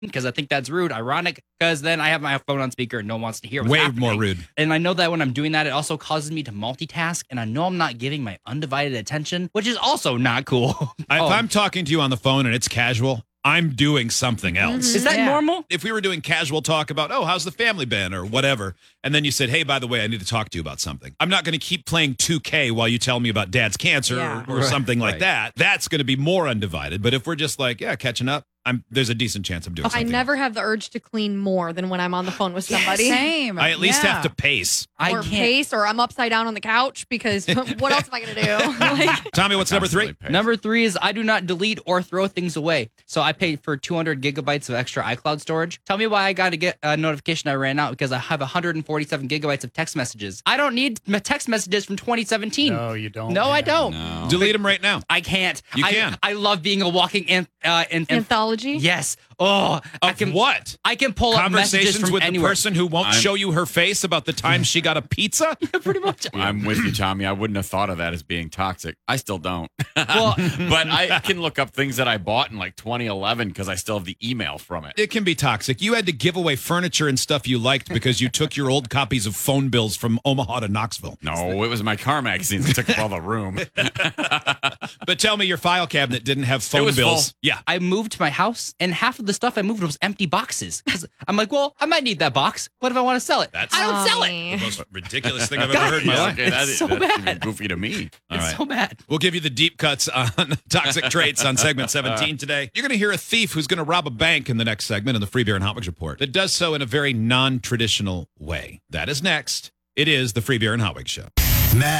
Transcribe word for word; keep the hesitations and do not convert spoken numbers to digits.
because I think that's rude. Ironic, because then I have my phone on speaker and no one wants to hear what's Way happening. more rude. And I know that when I'm doing that, it also causes me to multitask, and I know I'm not giving my undivided attention, which is also not cool. I, Oh. If I'm talking to you on the phone and it's casual, I'm doing something else. Is that Yeah. normal? If we were doing casual talk about, oh, how's the family been or whatever, and then you said, hey, by the way, I need to talk to you about something. I'm not going to keep playing two K while you tell me about dad's cancer Yeah. or, or Right, something like right. that. That's going to be more undivided. But if we're just like, yeah, catching up, I'm there's a decent chance I'm doing I something. never have the urge to clean more than when I'm on the phone with somebody. Same. I at least Yeah. have to pace. I or can't. pace, or I'm upside down on the couch because what else am I going to do? Like, Tommy, what's number three? Number three is I do not delete or throw things away. So I paid for two hundred gigabytes of extra iCloud storage. Tell me why I got to get a notification I ran out because I have one hundred forty-seven gigabytes of text messages. I don't need m- text messages from twenty seventeen. No, you don't. No, I don't. No. Delete them right now. I can't. You I, can. I love being a walking an, uh, an, an- anthology. Yes. Oh, I Of can. what? I can pull up messages Conversations from with anywhere. the person who won't I'm- show you her face about the time she got a pizza? Pretty much. I'm with you, Tommy. I wouldn't have thought of that as being toxic. I still don't. Well, but I can look up things that I bought in like twenty eleven because I still have the email from it. It can be toxic. You had to give away furniture and stuff you liked because you took your old copies of phone bills from Omaha to Knoxville. No, it was my car magazines that took up all the room. But tell me your file cabinet didn't have phone was bills. full. Yeah. I moved to my house, and half of the stuff I moved was empty boxes. 'Cause I'm like, well, I might need that box. What if I want to sell it? That's- I don't sell it. Tommy. The most ridiculous thing I've ever God, heard in my Yeah, life. okay, that It's is, so that's even bad. goofy to me. All It's right. so bad. We'll give you the deep cuts on toxic traits on segment seventeen today. You're going to hear a thief who's going to rob a bank in the next segment in the Free Beer and Hot Wings Report that does so in a very non-traditional way. That is next. It is the Free Beer and Hot Wings Show. Matt